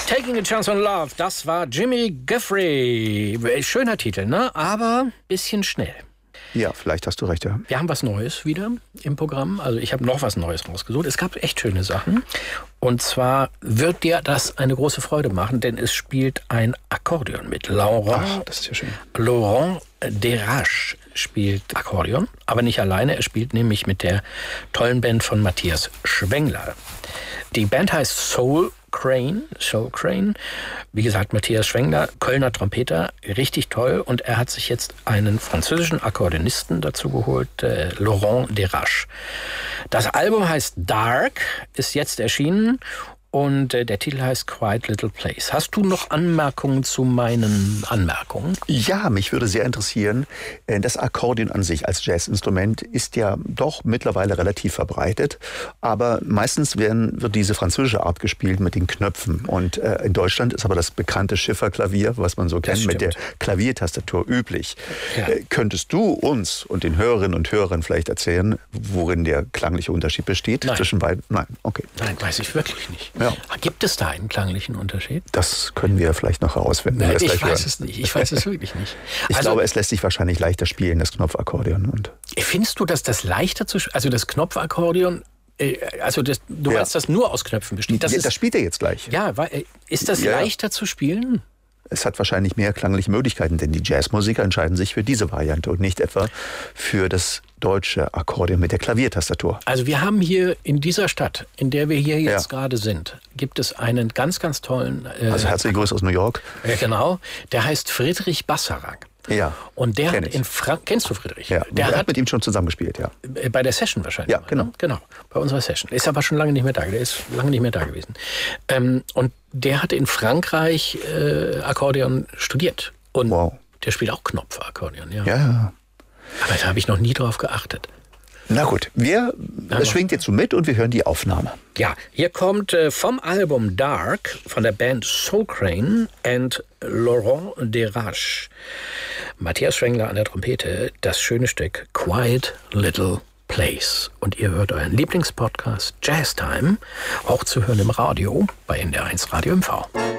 Taking a Chance on Love, das war Jimmy Giuffre. Schöner Titel, ne? Aber bisschen schnell. Ja, vielleicht hast du recht, ja. Wir haben was Neues wieder im Programm. Also ich habe noch was Neues rausgesucht. Es gab echt schöne Sachen. Und zwar wird dir das eine große Freude machen, denn es spielt ein Akkordeon mit. Das ist ja schön. Laurent Derache spielt Akkordeon, aber nicht alleine. Er spielt nämlich mit der tollen Band von Matthias Schwengler. Die Band heißt Soul Crane. Wie gesagt, Matthias Schwengler, Kölner Trompeter, richtig toll. Und er hat sich jetzt einen französischen Akkordeonisten dazu geholt, Laurent Derache. Das Album heißt Dark, ist jetzt erschienen. Und der Titel heißt Quiet Little Place. Hast du noch Anmerkungen zu meinen Anmerkungen? Ja, mich würde sehr interessieren, das Akkordeon an sich als Jazzinstrument ist ja doch mittlerweile relativ verbreitet, aber meistens wird diese französische Art gespielt mit den Knöpfen. Und in Deutschland ist aber das bekannte Schifferklavier, was man so kennt, mit der Klaviertastatur üblich. Ja. Könntest du uns und den Hörerinnen und Hörern vielleicht erzählen, worin der klangliche Unterschied besteht? Nein. Zwischen beiden? Nein, okay. Nein, weiß ich wirklich nicht. Ja. Gibt es da einen klanglichen Unterschied? Das können wir vielleicht noch herausfinden. Nein, ich weiß es nicht. Ich weiß es wirklich nicht. Ich glaube, es lässt sich wahrscheinlich leichter spielen, das Knopfakkordeon. Findest du, dass das leichter zu spielen, also das Knopfakkordeon, du weißt, das nur aus Knöpfen besteht. Das spielt er jetzt gleich. Ja, ist das leichter zu spielen? Es hat wahrscheinlich mehr klangliche Möglichkeiten, denn die Jazzmusiker entscheiden sich für diese Variante und nicht etwa für das deutsche Akkordeon mit der Klaviertastatur. Also wir haben hier in dieser Stadt, in der wir hier jetzt gerade sind, gibt es einen ganz, ganz tollen... also herzliche Grüße aus New York. Genau, der heißt Friedrich Bassarak. Ja, und der hat in Frankreich... Kennst du Friedrich? Ja, der hat mit ihm schon zusammengespielt, ja. Bei der Session wahrscheinlich. Ja, genau. Genau, bei unserer Session. Ist aber schon lange nicht mehr da. Der ist lange nicht mehr da gewesen. Und der hatte in Frankreich Akkordeon studiert. Und der spielt auch Knopfakkordeon, ja. Ja. Aber da habe ich noch nie drauf geachtet. Na gut, es schwingt jetzt so mit und wir hören die Aufnahme. Ja, hier kommt vom Album Dark von der Band Soul Crane and Laurent Derache. Matthias Schwengler an der Trompete, das schöne Stück Quiet Little Place. Und ihr hört euren Lieblingspodcast Jazz Time, auch zu hören im Radio bei NDR1 Radio MV.